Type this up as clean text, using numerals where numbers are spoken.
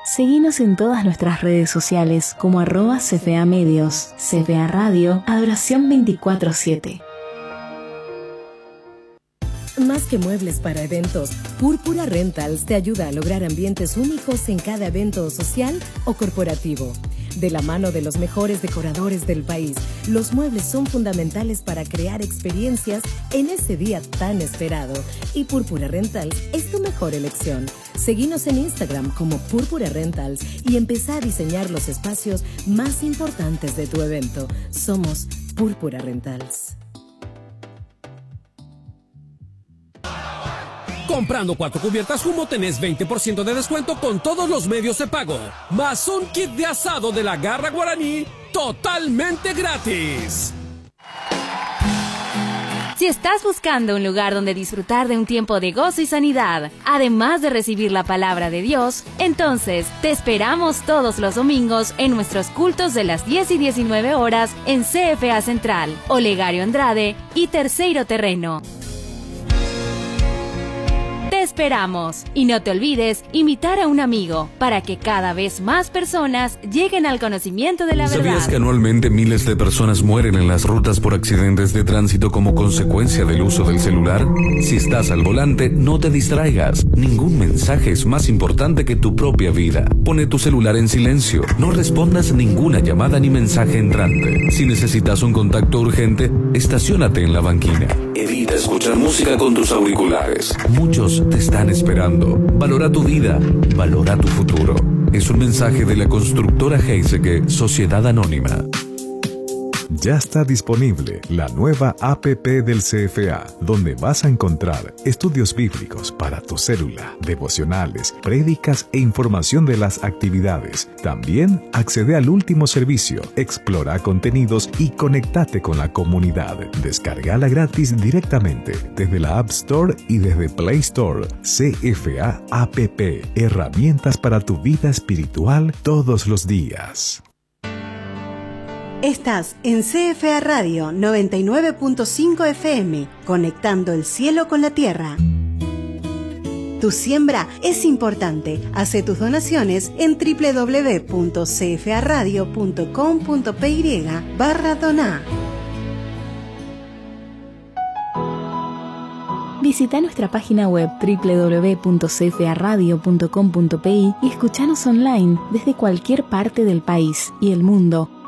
Seguinos en todas nuestras redes sociales como @CFA Medios, CFA Radio, Adoración 24/7. Más que muebles para eventos, Púrpura Rentals te ayuda a lograr ambientes únicos en cada evento social o corporativo. De la mano de los mejores decoradores del país, los muebles son fundamentales para crear experiencias en ese día tan esperado. Y Púrpura Rentals es tu mejor elección. Seguinos en Instagram como Púrpura Rentals y empezá a diseñar los espacios más importantes de tu evento. Somos Púrpura Rentals. Comprando 4 cubiertas Jumbo tenés 20% de descuento con todos los medios de pago, más un kit de asado de la Garra Guaraní totalmente gratis. Si estás buscando un lugar donde disfrutar de un tiempo de gozo y sanidad, además de recibir la palabra de Dios, entonces te esperamos todos los domingos en nuestros cultos de las 10 y 19 horas en CFA Central, Olegario Andrade y Terceiro Terreno. Te esperamos y no te olvides invitar a un amigo para que cada vez más personas lleguen al conocimiento de la verdad. ¿Sabías que anualmente miles de personas mueren en las rutas por accidentes de tránsito como consecuencia del uso del celular? Si estás al volante, no te distraigas. Ningún mensaje es más importante que tu propia vida. Pone tu celular en silencio. No respondas ninguna llamada ni mensaje entrante. Si necesitas un contacto urgente, estaciónate en la banquina. Evita escuchar música con tus auriculares. Muchos te están esperando. Valora tu vida, valora tu futuro. Es un mensaje de la constructora Heiseke, Sociedad Anónima. Ya está disponible la nueva APP del CFA, donde vas a encontrar estudios bíblicos para tu célula, devocionales, prédicas e información de las actividades. También accede al último servicio, explora contenidos y conéctate con la comunidad. Descárgala gratis directamente desde la App Store y desde Play Store. CFA APP, herramientas para tu vida espiritual todos los días. Estás en CFA Radio 99.5 FM, conectando el cielo con la tierra. Tu siembra es importante. Hace tus donaciones en www.cfaradio.com.py/donar. Visita nuestra página web www.cfaradio.com.py y escuchanos online desde cualquier parte del país y el mundo